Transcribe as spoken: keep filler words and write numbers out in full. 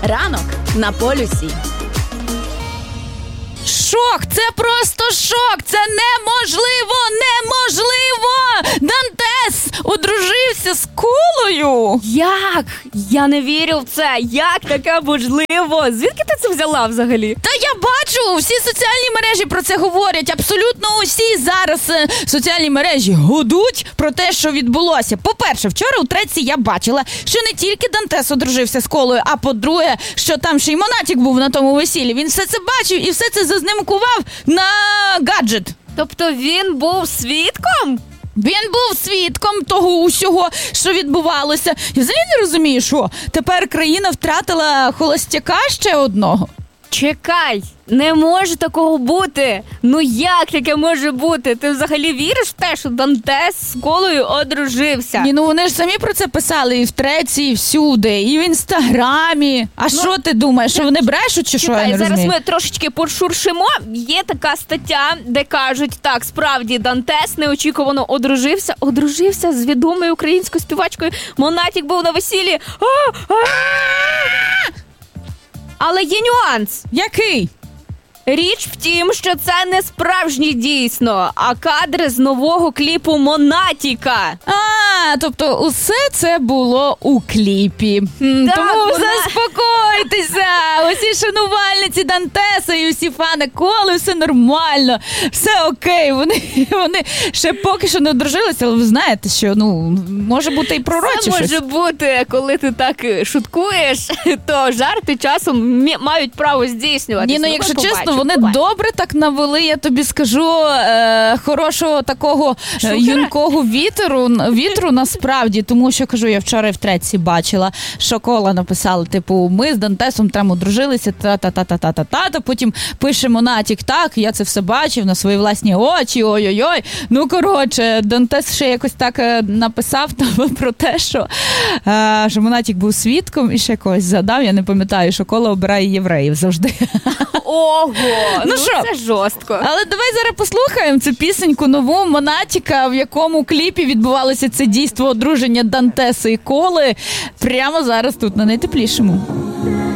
Ранок на полюсі. Шок! Це просто шок! Це неможливо! Неможливо! Дантес одружився з Колою! Як? Я не вірю в це! Як таке можливо? Звідки ти це взяла взагалі? Та я бачу! Всі соціальні мережі про це говорять. Абсолютно усі зараз е, соціальні мережі гудуть про те, що відбулося. По-перше, вчора у треці я бачила, що не тільки Дантес одружився з Колою, а по-друге, що там ще й Монатік був на тому весіллі. Він все це бачив і все це зазнимкував на гаджет. Тобто він був свідком? Він був свідком того усього, що відбувалося. Я взагалі не розумію, що тепер країна втратила холостяка ще одного. Чекай, не може такого бути. Ну як таке може бути? Ти взагалі віриш в те, що Дантес з Колою одружився? Ні, ну вони ж самі про це писали і в треці, і всюди, і в інстаграмі. А що ну, ти думаєш, що вони брешуть чи що? Я не зараз розумію. ми трошечки пошуршимо. Є така стаття, де кажуть, так, справді Дантес неочікувано одружився. Одружився з відомою українською співачкою. Монатік був на весіллі. Але є нюанс. Який? Річ в тім, що це не справжнє дійсно, а кадри з нового кліпу Монатіка. А, тобто усе це було у кліпі. М, Так, Тому вона- заспокойтеся! Усі шанувальниці Дантеса і усі фани Коли, все нормально, все окей. Вони, вони ще поки що не одружилися, але ви знаєте, що ну може бути і пророче Це може щось. бути, коли ти так шуткуєш, то жарти часом мі- мають право здійснюватися. Ні, ну ми якщо чесно, побачимо, вони побачимо. добре так навели, я тобі скажу, е, хорошого такого е, Шухера? юнкого вітру, вітру насправді, тому що, кажу, я вчора в треці бачила, що Кола написала, типу, ми з Дантесом там одружилися, та-та-та-та-та-та-та, потім пише Монатік, так, я це все бачив на свої власні очі, ой-ой-ой. Ну, коротше, Дантес ще якось так е, написав там про те, що, е, що Монатік був свідком і ще когось задав, я не пам'ятаю, що Кола обирає євреїв завжди. Ого, ну, Ну що? це жорстко. Але давай зараз послухаємо цю пісеньку нову Монатіка, в якому кліпі відбувалося це дійство одруження Дантеса і Коли. Прямо зараз тут на найтеплішому.